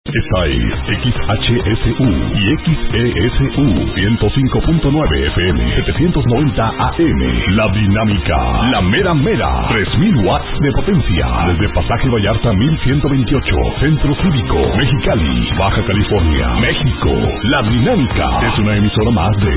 Esta es XHSU y XESU 105.9 FM 790 AM. La Dinámica, la mera mera, 3000 watts de potencia. Desde Pasaje Vallarta 1128, Centro Cívico, Mexicali, Baja California, México. La Dinámica es una emisora más de